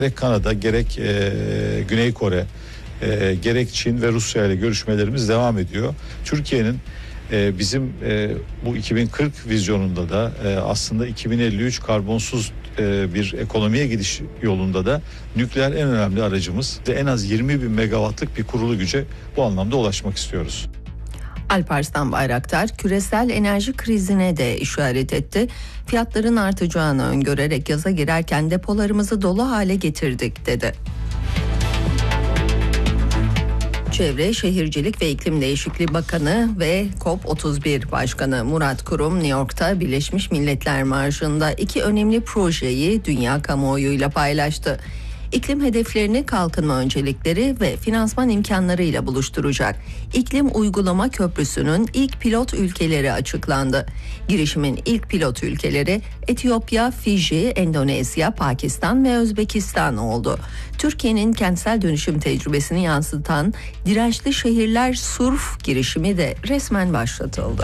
Gerek Kanada, gerek Güney Kore, gerek Çin ve Rusya ile görüşmelerimiz devam ediyor. Türkiye'nin bizim bu 2040 vizyonunda da aslında 2053 karbonsuz bir ekonomiye gidiş yolunda da nükleer en önemli aracımız ve en az 20 bin megawattlık bir kurulu güce bu anlamda ulaşmak istiyoruz. Alparslan Bayraktar küresel enerji krizine de işaret etti. Fiyatların artacağını öngörerek yaza girerken depolarımızı dolu hale getirdik dedi. Çevre, Şehircilik ve İklim Değişikliği Bakanı ve COP31 Başkanı Murat Kurum, New York'ta Birleşmiş Milletler Marşı'nda 2 önemli projeyi dünya kamuoyuyla paylaştı. İklim hedeflerini kalkınma öncelikleri ve finansman imkanlarıyla buluşturacak İklim Uygulama Köprüsü'nün ilk pilot ülkeleri açıklandı. Girişimin ilk pilot ülkeleri Etiyopya, Fiji, Endonezya, Pakistan ve Özbekistan oldu. Türkiye'nin kentsel dönüşüm tecrübesini yansıtan Dirençli Şehirler Surf girişimi de resmen başlatıldı.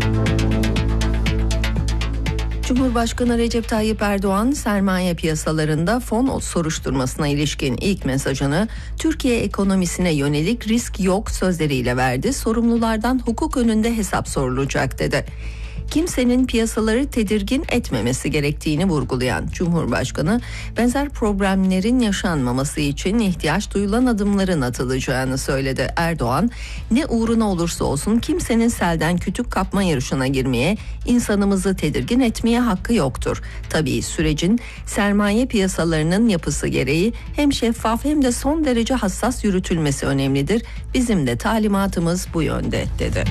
Cumhurbaşkanı Recep Tayyip Erdoğan sermaye piyasalarında fon soruşturmasına ilişkin ilk mesajını Türkiye ekonomisine yönelik risk yok sözleriyle verdi. Sorumlulardan hukuk önünde hesap sorulacak dedi. Kimsenin piyasaları tedirgin etmemesi gerektiğini vurgulayan Cumhurbaşkanı, benzer problemlerin yaşanmaması için ihtiyaç duyulan adımların atılacağını söyledi. Erdoğan, ne uğruna olursa olsun kimsenin selden kütük kapma yarışına girmeye, insanımızı tedirgin etmeye hakkı yoktur. Tabii sürecin sermaye piyasalarının yapısı gereği hem şeffaf hem de son derece hassas yürütülmesi önemlidir. Bizim de talimatımız bu yönde dedi.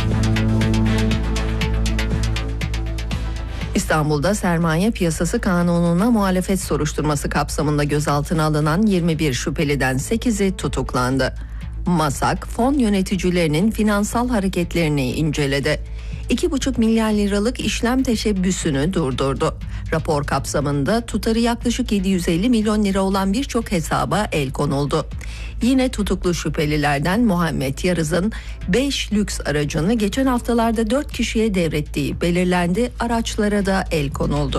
İstanbul'da sermaye piyasası kanununa muhalefet soruşturması kapsamında gözaltına alınan 21 şüpheliden 8'i tutuklandı. MASAK, fon yöneticilerinin finansal hareketlerini inceledi. 2,5 milyar liralık işlem teşebbüsünü durdurdu. Rapor kapsamında tutarı yaklaşık 750 milyon lira olan birçok hesaba el konuldu. Yine tutuklu şüphelilerden Muhammed Yarız'ın 5 lüks aracını geçen haftalarda 4 kişiye devrettiği belirlendi. Araçlara da el konuldu.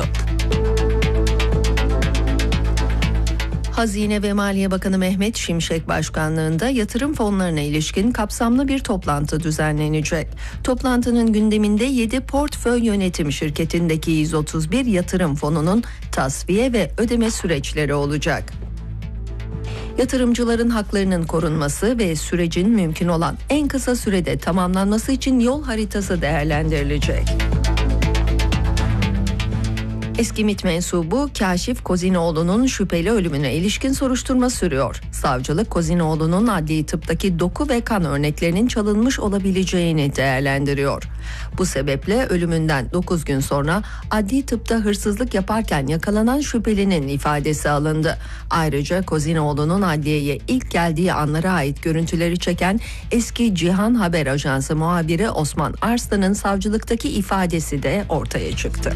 Hazine ve Maliye Bakanı Mehmet Şimşek başkanlığında yatırım fonlarına ilişkin kapsamlı bir toplantı düzenlenecek. Toplantının gündeminde 7 portföy yönetim şirketindeki 131 yatırım fonunun tasfiye ve ödeme süreçleri olacak. Yatırımcıların haklarının korunması ve sürecin mümkün olan en kısa sürede tamamlanması için yol haritası değerlendirilecek. Eski MİT mensubu Kaşif Kozinoğlu'nun şüpheli ölümüne ilişkin soruşturma sürüyor. Savcılık Kozinoğlu'nun adli tıptaki doku ve kan örneklerinin çalınmış olabileceğini değerlendiriyor. Bu sebeple ölümünden 9 gün sonra adli tıpta hırsızlık yaparken yakalanan şüphelinin ifadesi alındı. Ayrıca Kozinoğlu'nun adliyeye ilk geldiği anlara ait görüntüleri çeken eski Cihan Haber Ajansı muhabiri Osman Arslan'ın savcılıktaki ifadesi de ortaya çıktı.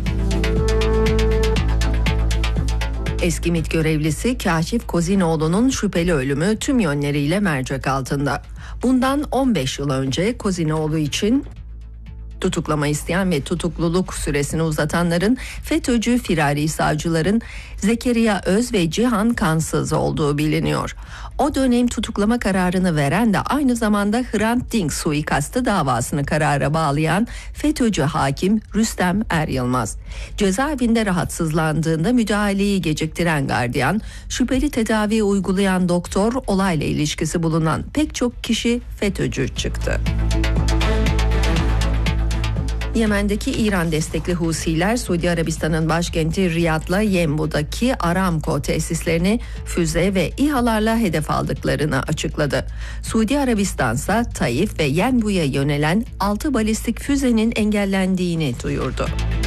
Eski MİT görevlisi Kaşif Kozinoğlu'nun şüpheli ölümü tüm yönleriyle mercek altında. Bundan 15 yıl önce Kozinoğlu için tutuklama isteyen ve tutukluluk süresini uzatanların FETÖ'cü firari savcıların Zekeriya Öz ve Cihan Kansız olduğu biliniyor. O dönem tutuklama kararını veren de aynı zamanda Hrant Dink suikastı davasını karara bağlayan FETÖ'cü hakim Rüstem Er Yılmaz. Cezaevinde rahatsızlandığında müdahaleyi geciktiren gardiyan, şüpheli tedavi uygulayan doktor, olayla ilişkisi bulunan pek çok kişi FETÖ'cü çıktı. Yemen'deki İran destekli Husiler, Suudi Arabistan'ın başkenti Riyad'la Yenbu'daki Aramco tesislerini füze ve İHA'larla hedef aldıklarını açıkladı. Suudi Arabistan ise Taif ve Yenbu'ya yönelen 6 balistik füzenin engellendiğini duyurdu.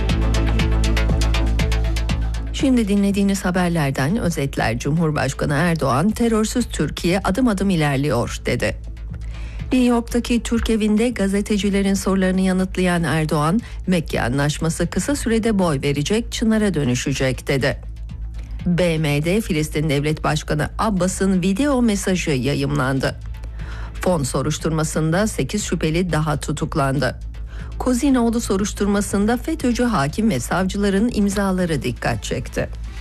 Şimdi dinlediğiniz haberlerden özetler. Cumhurbaşkanı Erdoğan, terörsüz Türkiye adım adım ilerliyor dedi. New York'taki Türk evinde gazetecilerin sorularını yanıtlayan Erdoğan, Mekke Anlaşması kısa sürede boy verecek, çınara dönüşecek dedi. BM'de Filistin Devlet Başkanı Abbas'ın video mesajı yayımlandı. Fon soruşturmasında 8 şüpheli daha tutuklandı. Kozinoğlu soruşturmasında FETÖ'cü hakim ve savcıların imzaları dikkat çekti.